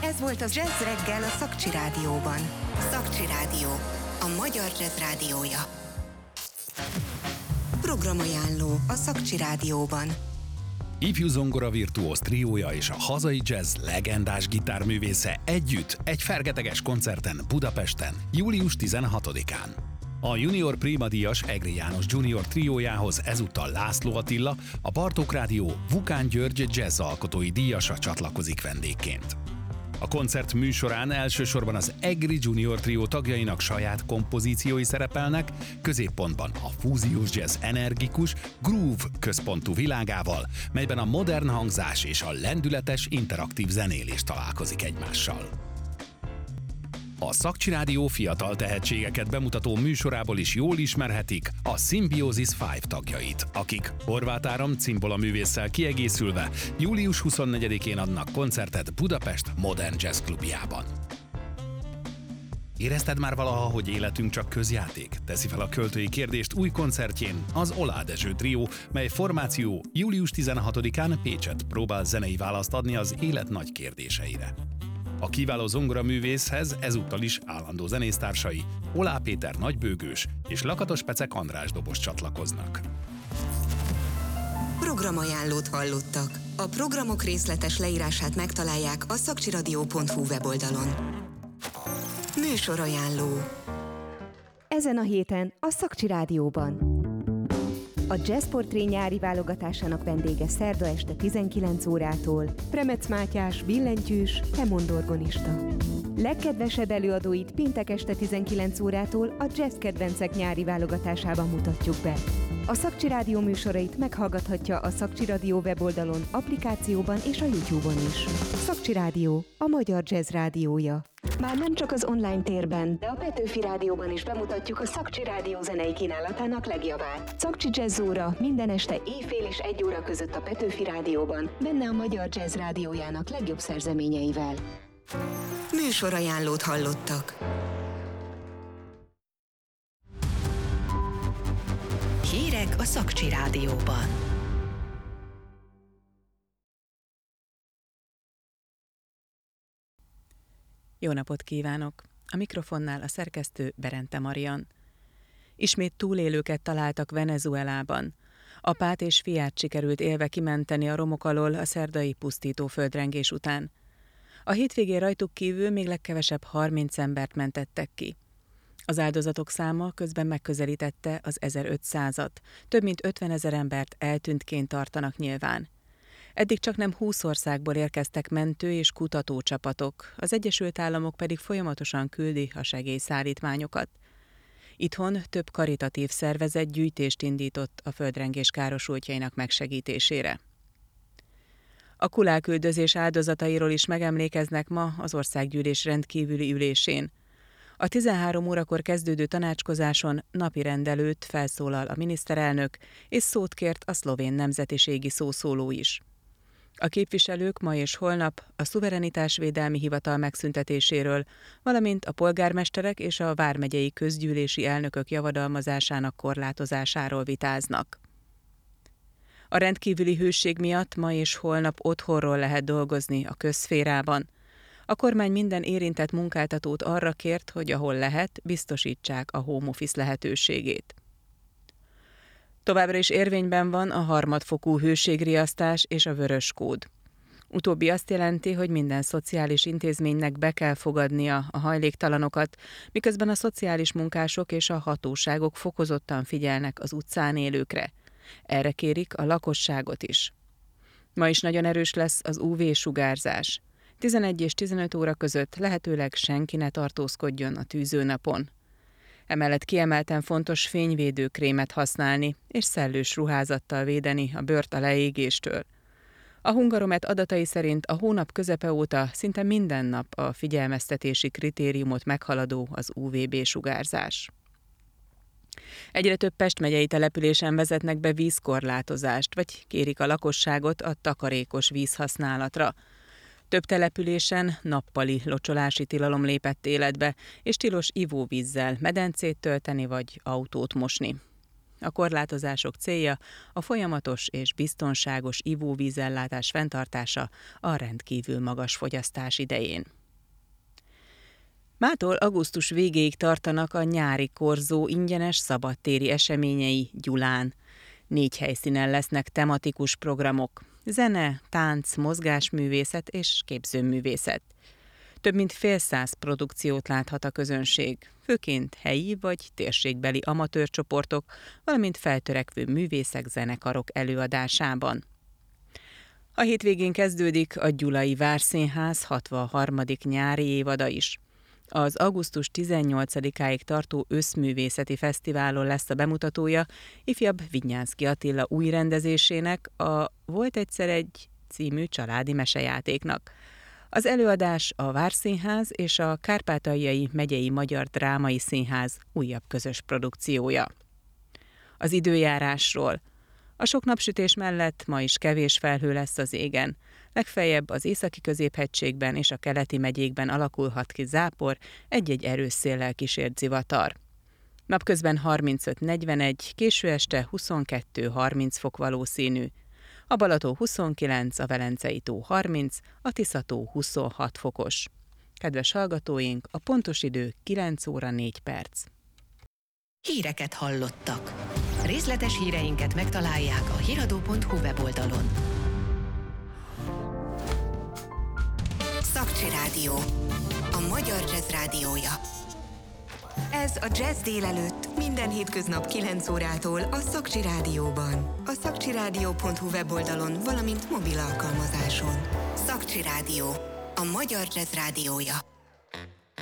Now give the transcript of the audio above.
Ez volt az Jazz Reggel a Szakcsi Rádióban. Szakcsi Rádió, a magyar jazz rádiója. Programajánló a Szakcsi Rádióban. Ifjú zongora virtuóz triója és a hazai jazz legendás gitárművésze együtt egy fergeteges koncerten Budapesten, július 16-án. A Junior Prima díjas Egri János Junior triójához ezúttal László Attila, a Bartók Rádió Vukán György jazz alkotói díjasa csatlakozik vendégként. A koncert műsorán elsősorban az Egri Junior trió tagjainak saját kompozíciói szerepelnek, középpontban a fúziós jazz energikus, groove központú világával, melyben a modern hangzás és a lendületes interaktív zenélés találkozik egymással. A Szakcsi Rádió fiatal tehetségeket bemutató műsorából is jól ismerhetik a Symbiosis 5 tagjait, akik Horváth Áram cimbolaművésszel kiegészülve július 24-én adnak koncertet Budapest Modern Jazz Klubjában. Érezted már valaha, hogy életünk csak közjáték? Teszi fel a költői kérdést új koncertjén az Olá Dezső trió, mely formáció július 16-án Pécset próbál zenei választ adni az élet nagy kérdéseire. A kiváló zongoraművészhez ezúttal is állandó zenésztársai Olá Péter nagybőgős és Lakatos Pecek András dobos csatlakoznak. Programajánlót hallottak. A programok részletes leírását megtalálják a szakcsiradio.hu weboldalon. Műsorajánló. Ezen a héten a Szakcsi Rádióban. A Jazz Portré nyári válogatásának vendége szerda este 19 órától Premec Mátyás, billentyűs, hemondorgonista. Legkedvesebb előadóit péntek este 19 órától a Jazz Kedvencek nyári válogatásában mutatjuk be. A Szakcsi Rádió műsorait meghallgathatja a Szakcsi Rádió weboldalon, applikációban és a YouTube-on is. Szakcsi Rádió, a magyar jazz rádiója. Már nem csak az online térben, de a Petőfi Rádióban is bemutatjuk a Szakcsi Rádió zenei kínálatának legjobbát. Szakcsi Jazz óra minden este éjfél és 1 óra között a Petőfi Rádióban, benne a magyar jazz rádiójának legjobb szerzeményeivel. Műsorajánlót hallottak. Hírek a Szakcsi Rádióban. Jó napot kívánok! A mikrofonnál a szerkesztő Berente Marian. Ismét túlélőket találtak Venezuelában. Apát és fiát sikerült élve kimenteni a romok alól a szerdai pusztító földrengés után. A hétvégén rajtuk kívül még legkevesebb 30 embert mentettek ki. Az áldozatok száma közben megközelítette az 1500-at, több mint 50 000 embert eltűntként tartanak nyilván. Eddig csaknem 20 országból érkeztek mentő- és kutatócsapatok, az Egyesült Államok pedig folyamatosan küldi a segélyszállítmányokat. Itthon több karitatív szervezet gyűjtést indított a földrengés károsultjainak megsegítésére. A kulálküldözés áldozatairól is megemlékeznek ma az országgyűlés rendkívüli ülésén. A 13 órakor kezdődő tanácskozáson napirend előtt felszólal a miniszterelnök, és szót kért a szlovén nemzetiségi szószóló is. A képviselők ma és holnap a szuverenitásvédelmi hivatal megszüntetéséről, valamint a polgármesterek és a vármegyei közgyűlési elnökök javadalmazásának korlátozásáról vitáznak. A rendkívüli hőség miatt ma és holnap otthonról lehet dolgozni a közszférában. A kormány minden érintett munkáltatót arra kért, hogy ahol lehet, biztosítsák a home office lehetőségét. Továbbra is érvényben van a harmadfokú hőségriasztás és a vörös kód. Utóbbi azt jelenti, hogy minden szociális intézménynek be kell fogadnia a hajléktalanokat, miközben a szociális munkások és a hatóságok fokozottan figyelnek az utcán élőkre. Erre kérik a lakosságot is. Ma is nagyon erős lesz az UV-sugárzás. 11 és 15 óra között lehetőleg senki ne tartózkodjon a tűzőnapon. Emellett kiemelten fontos fényvédőkrémet használni és szellős ruházattal védeni a bőrt a leégéstől. A Hungaromet adatai szerint a hónap közepe óta szinte minden nap a figyelmeztetési kritériumot meghaladó az UVB-sugárzás. Egyre több Pest megyei településen vezetnek be vízkorlátozást, vagy kérik a lakosságot a takarékos vízhasználatra. Több településen nappali locsolási tilalom lépett életbe, és tilos ivóvízzel medencét tölteni vagy autót mosni. A korlátozások célja a folyamatos és biztonságos ivóvízellátás fenntartása a rendkívül magas fogyasztás idején. Mától augusztus végéig tartanak a nyári korzó ingyenes szabadtéri eseményei Gyulán. 4 helyszínen lesznek tematikus programok: zene, tánc, mozgásművészet és képzőművészet. Több mint fél száz produkciót láthat a közönség, főként helyi vagy térségbeli amatőr csoportok, valamint feltörekvő művészek, zenekarok előadásában. A hétvégén kezdődik a Gyulai Várszínház 63. nyári évada is. Az augusztus 18-áig tartó Összművészeti Fesztiválon lesz a bemutatója ifjabb Vidnyánszky Attila új rendezésének, a Volt egyszer egy című családi mesejátéknak. Az előadás a Várszínház és a Kárpátaljai Megyei Magyar Drámai Színház újabb közös produkciója. Az időjárásról. A sok napsütés mellett ma is kevés felhő lesz az égen. Legfeljebb az északi középhegységben és a keleti megyékben alakulhat ki zápor, egy-egy erős széllel kísért zivatar. Napközben 35-41, késő este 22-30 fok valószínű. A Balaton 29, a Velencei-tó 30, a Tisza-tó 26 fokos. Kedves hallgatóink, a pontos idő 9 óra 4 perc. Híreket hallottak. Részletes híreinket megtalálják a hiradó.hu weboldalon. Szakcsi Rádió, a magyar jazz rádiója. Ez a Jazz délelőtt minden hétköznap 9 órától a Szakcsi Rádióban. A szakcsirádió.hu weboldalon, valamint mobil alkalmazáson. Szakcsi Rádió, a magyar jazz rádiója.